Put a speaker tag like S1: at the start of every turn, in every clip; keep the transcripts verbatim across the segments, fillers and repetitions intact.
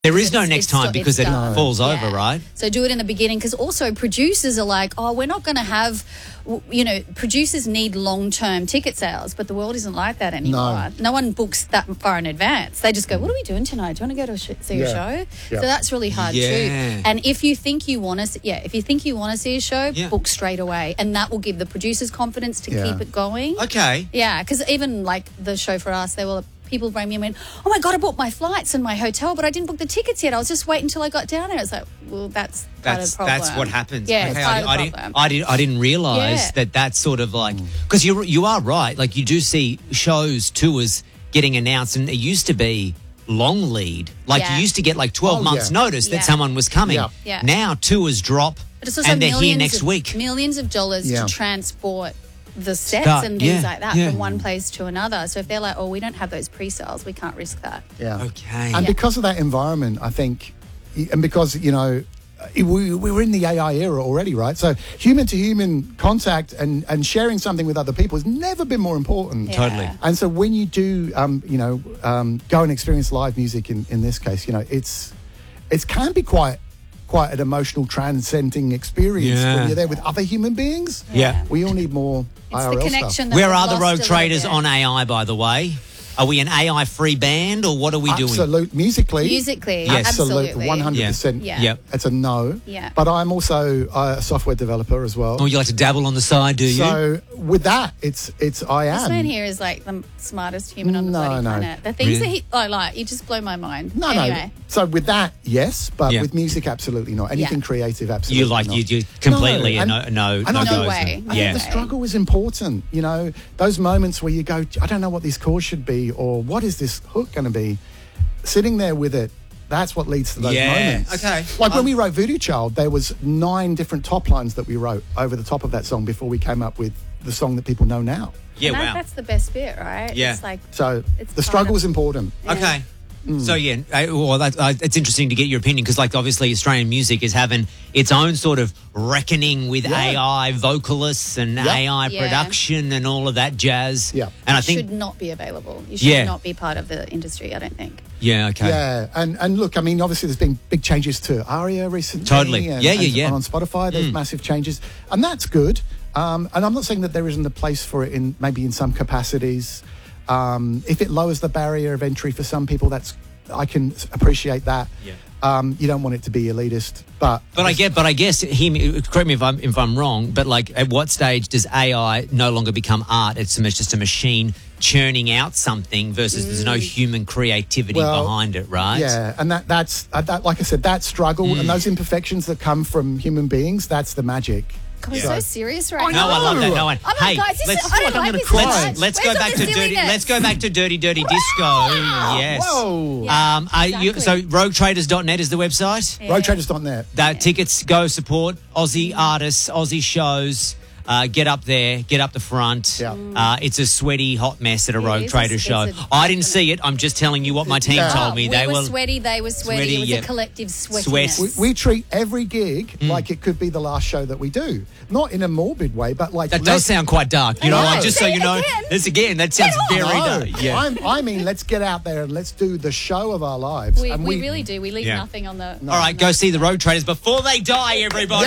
S1: There is no
S2: It's-
S1: next
S2: it's
S1: time
S2: st-
S1: because
S2: it's
S1: it
S2: done.
S1: falls
S2: Yeah.
S1: over, right?
S2: So do it in the beginning, because also producers are like, oh, we're not going to have, w- you know, producers need long-term ticket sales, but the world isn't like that anymore. No, no one books that far in advance. They just go, what are we doing tonight? Do you want to go to a sh- see
S3: Yeah.
S2: a show?
S3: Yeah.
S2: So that's really hard
S1: Yeah.
S2: too. And if you think you want to, yeah, if you think you want to see a show,
S1: Yeah.
S2: book straight away, and that will give the producers confidence to
S3: Yeah.
S2: keep it going.
S1: Okay.
S2: Yeah, because even like the show for us, they were people rang me and went, "Oh my god, I bought my flights and my hotel, but I didn't book the tickets yet. I was just waiting until I got down there." I was like, "Well, that's part of
S1: That's
S2: the problem."
S1: that's what happens.
S2: Yeah,
S1: okay,
S2: it's part
S1: I,
S2: of the
S1: I,
S2: problem.
S1: didn't, I didn't. I didn't realize
S2: Yeah.
S1: that that's sort of like because you you are right. Like you do see shows, tours getting announced, and it used to be long lead. Like
S2: Yeah.
S1: you used to get like twelve
S3: Oh,
S1: months
S3: yeah.
S1: notice
S2: Yeah.
S1: that someone was coming.
S3: Yeah.
S2: Yeah.
S1: Now tours drop,
S2: But it's also
S1: and they're here
S2: millions
S1: next
S2: of,
S1: week.
S2: Millions of dollars
S3: Yeah.
S2: to transport the sets
S1: Start-
S2: and things
S1: yeah,
S2: like that
S1: yeah.
S2: from one place to another. So if they're like, "Oh, we don't have those pre-sales, we can't risk that."
S3: Yeah.
S1: Okay.
S3: And
S2: Yeah.
S3: because of that environment, I think, and because, you know, we, we were in the A I era already, right? So human to human contact and, and sharing something with other people has never been more important.
S2: Yeah.
S1: Totally.
S3: And so when you do, um, you know, um, go and experience live music in, in this case, you know, it's it can be quite quite an emotional, transcending experience
S1: Yeah.
S3: when you're there with other human beings.
S1: Yeah.
S3: We all need more
S2: It's
S3: I R L
S2: the
S3: stuff.
S2: connection. That
S1: Where
S2: we've
S1: are the
S2: lost a
S1: Rogue
S2: little
S1: Traders
S2: bit.
S1: on A I? By the way, are we an A I free band or what are we doing?
S3: Absolute musically,
S2: Musically,
S1: Yes.
S2: absolutely.
S3: one hundred percent.
S2: Yeah.
S1: Yep.
S3: It's a no.
S2: Yeah.
S3: But I'm also a software developer as well.
S1: Oh, you like to dabble on the side, do you?
S3: So with that, it's it's I am.
S2: This man here is like the smartest human on the
S3: No,
S2: bloody
S3: no.
S2: planet. The things
S1: Really?
S2: that he, oh, like, you just blow my mind.
S3: No,
S2: anyway.
S3: no. So with that, yes, but
S1: Yeah.
S3: with music, absolutely not. Anything
S2: Yeah.
S3: creative, absolutely
S1: you like
S3: not.
S1: you, you completely
S3: No,
S1: a no
S3: and-
S1: no
S3: and
S1: no
S3: I
S1: goes.
S3: think-
S2: No way.
S1: and-
S2: No
S1: Yeah.
S3: The struggle is important. You know, those moments where you go, I don't know what these chords should be, or what is this hook going to be? Sitting there with it, that's what leads to those
S1: Yeah,
S3: moments.
S1: okay.
S3: Like when
S1: Um,
S3: we wrote Voodoo Child, there was nine different top lines that we wrote over the top of that song before we came up with the song that people know now.
S1: Yeah,
S2: And that,
S1: wow.
S2: That's the best bit, right?
S1: Yeah.
S2: It's like,
S3: So
S2: It's
S3: the
S2: kind
S3: struggle
S2: of-
S3: is important.
S1: Okay. So yeah, I, well, that, uh, it's interesting to get your opinion because, like, obviously, Australian music is having its own sort of reckoning with
S3: Yeah.
S1: A I vocalists and
S3: Yep.
S1: A I
S2: Yeah.
S1: production and all of that jazz.
S3: Yeah.
S1: and I
S2: it
S1: think,
S2: should not be available. You should
S1: Yeah.
S2: not be part of the industry, I don't think.
S1: yeah, okay,
S3: Yeah, and and look, I mean, obviously, there's been big changes to ARIA recently.
S1: Totally.
S3: and-
S1: Yeah, yeah,
S3: and
S1: yeah.
S3: On Spotify, there's massive changes, and that's good. Um, and I'm not saying that there isn't a place for it in maybe in some capacities. Um, if it lowers the barrier of entry for some people, that's I can s- appreciate that.
S1: Yeah.
S3: Um, you don't want it to be elitist, but
S1: But I get, but I guess, hear me, correct me if I'm if I'm wrong. But like, at what stage does A I no longer become art? It's just a machine churning out something versus there's no human creativity
S3: Well,
S1: behind it, right?
S3: yeah, and that that's uh, that. Like I said, that struggle
S1: Mm.
S3: and those imperfections that come from human beings, that's the magic.
S2: God, we're
S1: Yeah.
S2: so serious right
S1: No,
S2: now.
S1: I love that. No one.
S2: I'm like,
S1: hey,
S2: guys, this
S1: let's
S2: is, I don't
S3: like I'm
S2: like
S3: gonna
S2: this
S3: cry.
S2: so
S1: let's
S2: much.
S1: let's go
S2: Where's all
S1: back
S2: the
S1: to dirty.
S2: silliness?
S1: Let's go back to dirty, dirty disco. Yes.
S3: Whoa.
S2: Yeah.
S1: Um, are you, so
S2: exactly.
S1: rogue traders dot net is the website.
S2: Yeah.
S3: road traders dot net.
S1: That tickets go support Aussie artists, Aussie shows. Uh, get up there, get up the front.
S3: Yeah.
S1: Uh, it's a sweaty, hot mess at a
S2: It
S1: Rogue
S2: is.
S1: Trader
S2: It's
S1: show.
S2: a
S1: I didn't see it. I'm just telling you what my team
S3: Yeah.
S1: told me.
S2: we
S1: They
S2: were
S1: were
S2: sweaty, they were sweaty.
S1: sweaty,
S2: it was
S1: yeah.
S2: a collective
S1: Sweat.
S2: sweatiness.
S3: We, we treat every gig
S1: Mm.
S3: like it could be the last show that we do. Not in a morbid way, but like...
S1: That does
S3: let's-
S1: sound quite dark. You know,
S3: I
S1: like,
S3: know.
S1: just so
S2: Say
S1: you
S2: it
S1: know.
S2: again.
S1: This again, that sounds very
S3: No,
S1: dark. Yeah.
S3: I'm, I mean, let's get out there and let's do the show of our lives.
S2: we,
S3: and
S2: we really do. We leave
S1: Yeah.
S2: nothing on the.
S1: All right, go see the Rogue Traders before they die, everybody.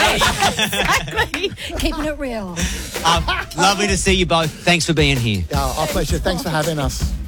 S2: Exactly. Keeping it real.
S1: Um, lovely to see you both. Thanks for being here.
S3: Yeah, our pleasure. Thanks for having us.